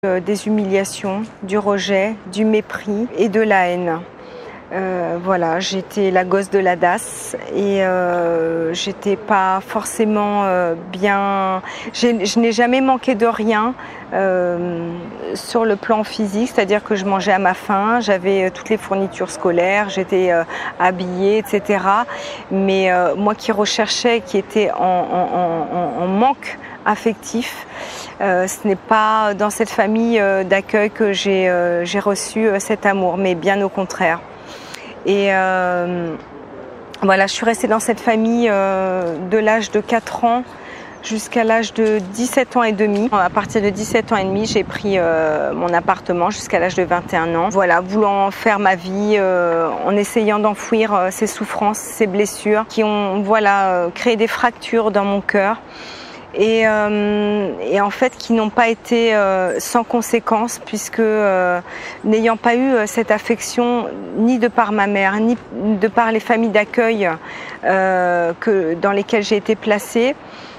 Des humiliations, du rejet, du mépris et de la haine. Voilà, j'étais la gosse de la DAS et j'étais pas forcément bien. Je n'ai jamais manqué de rien sur le plan physique, c'est-à-dire que je mangeais à ma faim, j'avais toutes les fournitures scolaires, j'étais habillée, etc. Mais moi qui recherchais, qui était en manque affectif, ce n'est pas dans cette famille d'accueil que j'ai reçu cet amour, mais bien au contraire. Et voilà, je suis restée dans cette famille de l'âge de 4 ans jusqu'à l'âge de 17 ans et demi. À partir de 17 ans et demi, j'ai pris mon appartement jusqu'à l'âge de 21 ans. Voilà, voulant faire ma vie, en essayant d'enfouir ces souffrances, ces blessures qui ont créé des fractures dans mon cœur. Et en fait qui n'ont pas été sans conséquences, puisque n'ayant pas eu cette affection ni de par ma mère ni de par les familles d'accueil dans lesquelles j'ai été placée,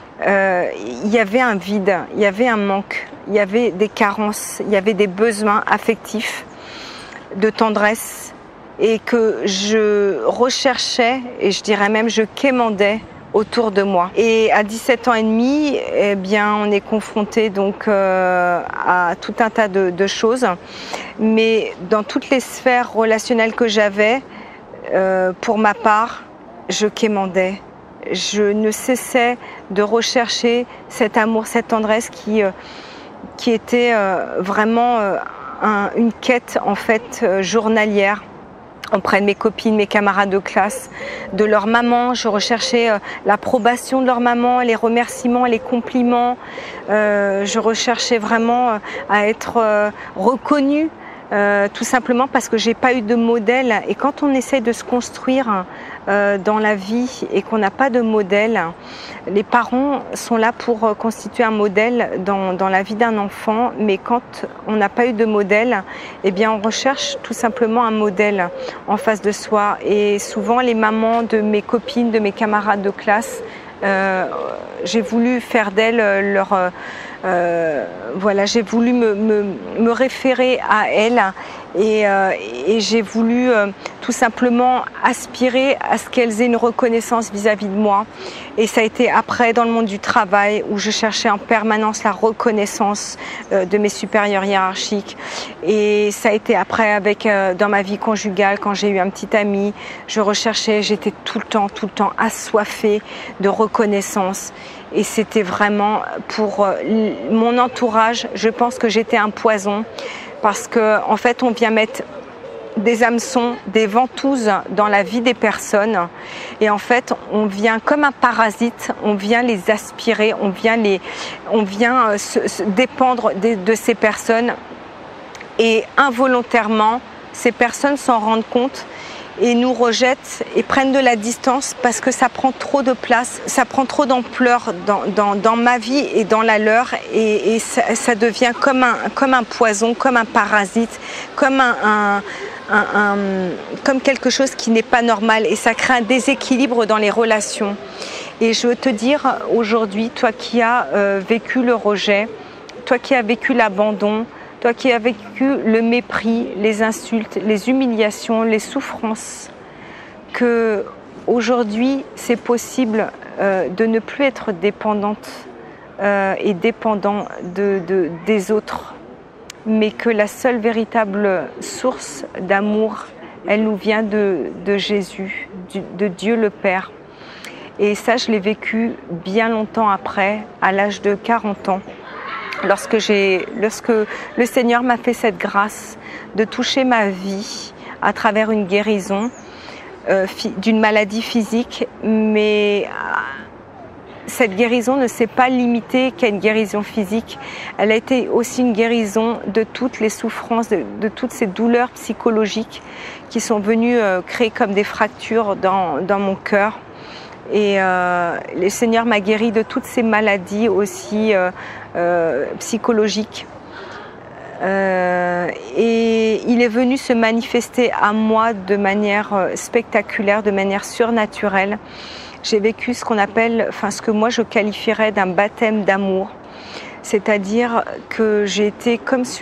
il y avait un vide, il y avait un manque, il y avait des carences, il y avait des besoins affectifs, de tendresse, et que je recherchais, et je dirais même je quémandais autour de moi. Et à 17 ans et demi, eh bien, on est confronté donc à tout un tas de choses. Mais dans toutes les sphères relationnelles que j'avais, pour ma part, je quémandais. Je ne cessais de rechercher cet amour, cette tendresse qui était vraiment une quête en fait journalière auprès de mes copines, mes camarades de classe, de leur maman. Je recherchais l'approbation de leur maman, les remerciements, les compliments. Je recherchais vraiment à être reconnue, tout simplement parce que j'ai pas eu de modèle. Et quand on essaie de se construire dans la vie et qu'on n'a pas de modèle, les parents sont là pour constituer un modèle dans la vie d'un enfant, mais quand on n'a pas eu de modèle, eh bien on recherche tout simplement un modèle en face de soi. Et souvent les mamans de mes copines, de mes camarades de classe, j'ai voulu faire d'elles j'ai voulu me référer à elles et j'ai voulu tout simplement aspirer à ce qu'elles aient une reconnaissance vis-à-vis de moi. Et ça a été après dans le monde du travail où je cherchais en permanence la reconnaissance de mes supérieurs hiérarchiques. Et ça a été après dans ma vie conjugale, quand j'ai eu un petit ami, j'étais tout le temps assoiffée de reconnaissance. Et c'était vraiment pour mon entourage, je pense que j'étais un poison, parce qu'en fait on vient mettre des hameçons, des ventouses dans la vie des personnes, et en fait on vient comme un parasite, on vient les aspirer, on vient se dépendre de ces personnes, et involontairement ces personnes s'en rendent compte et nous rejettent et prennent de la distance parce que ça prend trop de place, ça prend trop d'ampleur dans ma vie et dans la leur, et ça devient comme un poison, comme un parasite, comme comme quelque chose qui n'est pas normal, et ça crée un déséquilibre dans les relations. Et je veux te dire aujourd'hui, toi qui as vécu le rejet, toi qui as vécu l'abandon, toi qui as vécu le mépris, les insultes, les humiliations, les souffrances, que aujourd'hui c'est possible de ne plus être dépendante et dépendant des autres, mais que la seule véritable source d'amour, elle nous vient de Jésus, de Dieu le Père. Et ça, je l'ai vécu bien longtemps après, à l'âge de 40 ans. Lorsque le Seigneur m'a fait cette grâce de toucher ma vie à travers une guérison d'une maladie physique, mais cette guérison ne s'est pas limitée qu'à une guérison physique. Elle a été aussi une guérison de toutes les souffrances, de toutes ces douleurs psychologiques qui sont venues créer comme des fractures dans mon cœur. Et le Seigneur m'a guéri de toutes ces maladies aussi psychologiques. Et il est venu se manifester à moi de manière spectaculaire, de manière surnaturelle. J'ai vécu ce qu'on appelle, ce que moi je qualifierais d'un baptême d'amour. c'est-à-dire que j'ai été comme sur